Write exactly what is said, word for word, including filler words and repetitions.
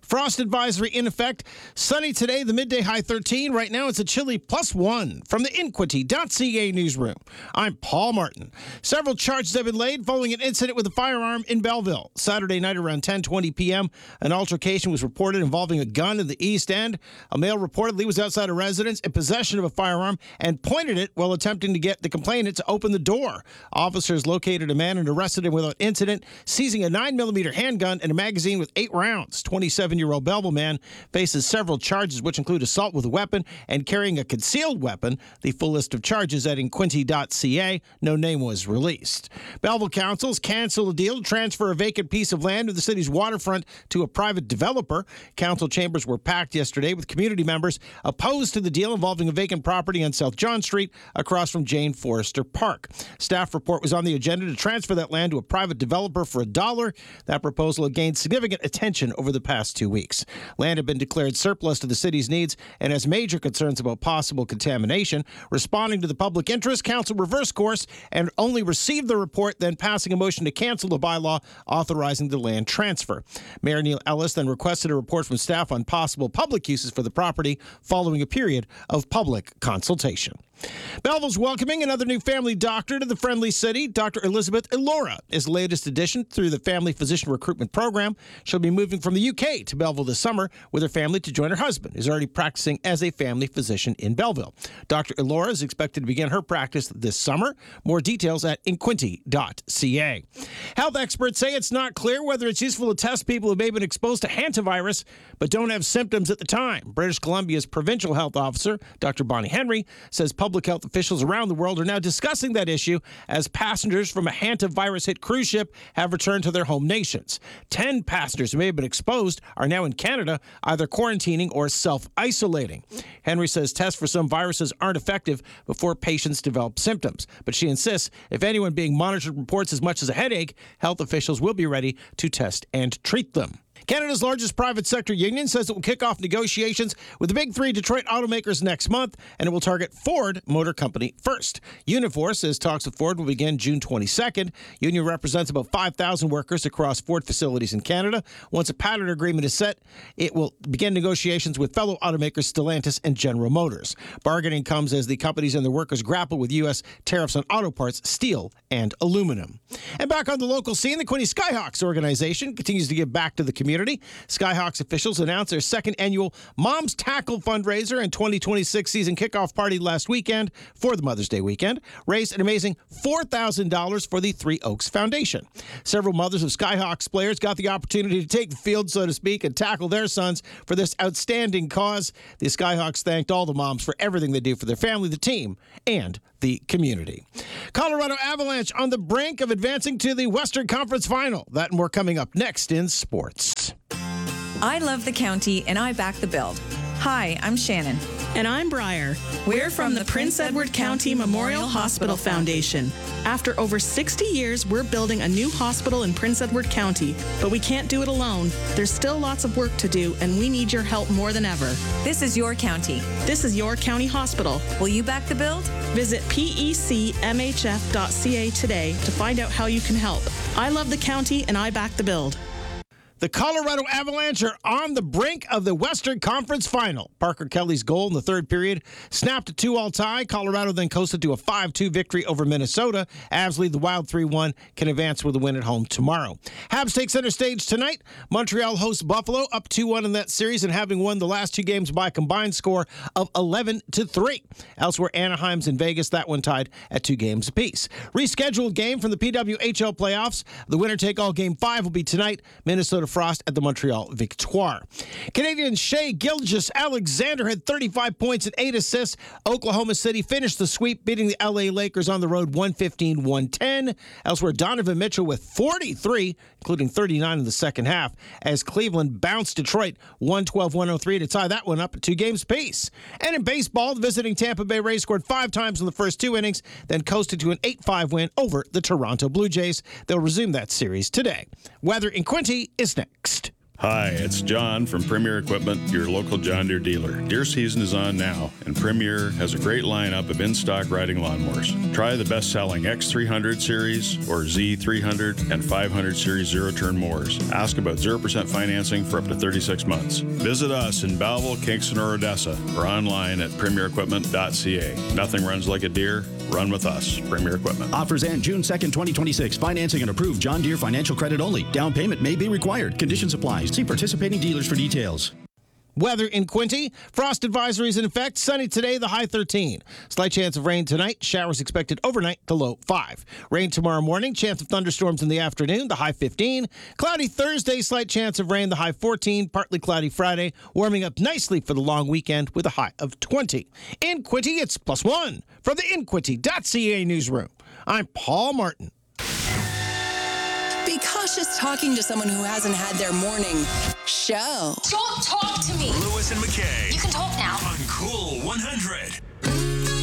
Frost advisory in effect. Sunny today, the midday high thirteen. Right now it's a chilly plus one. From the Inquity dot C A newsroom, I'm Paul Martin. Several charges have been laid following an incident with a firearm in Belleville. Saturday night around ten twenty p.m., an altercation was reported involving a gun in the East End. A male reportedly was outside a residence in possession of a firearm and pointed it while attempting to get the complainant to open the door. Officers located a man and arrested him without incident, seizing a nine millimeter handgun and a magazine with eight rounds. twenty-seven-year-old Belleville man faces several charges, which include assault with a weapon and carrying a concealed weapon. The full list of charges at Inquity dot C A. No name was released. Belleville councils canceled a deal to transfer a vacant piece of land in the city's waterfront to a private developer. Council chambers were packed yesterday with community members opposed to the deal involving a vacant property on South John Street across from Jane Forrester Park. Staff report was on the agenda to transfer that land to a private developer for a dollar. That proposal had gained significant attention over the past two weeks. Land had been declared surplus to the city's needs and has major concerns about possible contamination. Responding to the public interest, council reversed course and only received the report, then passing a motion to cancel the bylaw authorizing the land transfer. Mayor Neil Ellis then requested a report from staff on possible public uses for the property following a period of public consultation. Belleville's welcoming another new family doctor to the friendly city. Doctor Elizabeth Elora is the latest addition through the Family Physician Recruitment Program. She'll be moving from the U K to Belleville this summer with her family to join her husband, who's already practicing as a family physician in Belleville. Doctor Elora is expected to begin her practice this summer. More details at Inquity dot C A. Health experts say it's not clear whether it's useful to test people who may have been exposed to hantavirus but don't have symptoms at the time. British Columbia's provincial health officer, Doctor Bonnie Henry, says public health officials around the world are now discussing that issue as passengers from a hantavirus-hit cruise ship have returned to their home nations. Ten passengers who may have been exposed are now in Canada, either quarantining or self-isolating. Henry says tests for some viruses aren't effective before patients develop symptoms, but she insists if anyone being monitored reports as much as a headache, health officials will be ready to test and treat them. Canada's largest private sector union says it will kick off negotiations with the big three Detroit automakers next month, and it will target Ford Motor Company first. Unifor says talks with Ford will begin June twenty-second. Union represents about five thousand workers across Ford facilities in Canada. Once a pattern agreement is set, it will begin negotiations with fellow automakers Stellantis and General Motors. Bargaining comes as the companies and their workers grapple with U S tariffs on auto parts, steel, and aluminum. And back on the local scene, the Quinte Skyhawks organization continues to give back to the community. Skyhawks officials announced their second annual Moms Tackle fundraiser and twenty twenty-six season kickoff party last weekend for the Mother's Day weekend raised an amazing four thousand dollars for the Three Oaks Foundation. Several mothers of Skyhawks players got the opportunity to take the field, so to speak, and tackle their sons for this outstanding cause. The Skyhawks thanked all the moms for everything they do for their family, the team, and the community. Colorado Avalanche on the brink of advancing to the Western Conference Final. That and more coming up next in sports. I love the county and I back the build. Hi, I'm Shannon. And I'm Briar. We're from the Prince Edward County Memorial Hospital Foundation. After over sixty years, we're building a new hospital in Prince Edward County, but we can't do it alone. There's still lots of work to do, and we need your help more than ever. This is your county. This is your county hospital. Will you back the build? Visit P E C M H F dot C A today to find out how you can help. I love the county, and I back the build. The Colorado Avalanche are on the brink of the Western Conference Final. Parker Kelly's goal in the third period snapped a two-all tie. Colorado then coasted to a five two victory over Minnesota. Avs lead the Wild three one, can advance with a win at home tomorrow. Habs take center stage tonight. Montreal hosts Buffalo, up two one in that series and having won the last two games by a combined score of eleven to three. Elsewhere, Anaheim's in Vegas, that one tied at two games apiece. Rescheduled game from the P W H L playoffs. The winner-take-all game five will be tonight. Minnesota Frost at the Montreal Victoire. Canadian Shea Gilgeous-Alexander had thirty-five points and eight assists. Oklahoma City finished the sweep, beating the L A Lakers on the road one fifteen to one ten. Elsewhere, Donovan Mitchell with forty-three, including thirty-nine in the second half, as Cleveland bounced Detroit one twelve to one oh three to tie that one up at two games apiece. And in baseball, the visiting Tampa Bay Rays scored five times in the first two innings, then coasted to an eight five win over the Toronto Blue Jays. They'll resume that series today. Weather in Quinte is next. Hi, it's John from Premier Equipment, your local John Deere dealer. Deer season is on now, and Premier has a great lineup of in-stock riding lawnmowers. Try the best-selling X three hundred series or Z three hundred and five hundred series zero-turn mowers. Ask about zero percent financing for up to thirty-six months. Visit us in Belleville, Kingston, or Odessa, or online at premier equipment dot c a. Nothing runs like a Deere. Run with us. Premier Equipment. Offers end June second, twenty twenty-six. Financing and approved John Deere financial credit only. Down payment may be required. Conditions apply. See participating dealers for details. Weather in Quincy. Frost advisories in effect. Sunny today, the high thirteen. Slight chance of rain tonight. Showers expected overnight, the low five. Rain tomorrow morning. Chance of thunderstorms in the afternoon, the high fifteen. Cloudy Thursday. Slight chance of rain, the high fourteen. Partly cloudy Friday. Warming up nicely for the long weekend with a high of twenty. In Quincy, it's plus one. From the inquinty dot c a newsroom, I'm Paul Martin. Be cautious talking to someone who hasn't had their morning show. Don't talk to me. Lewis and McKay. You can talk now. On Cool one hundred.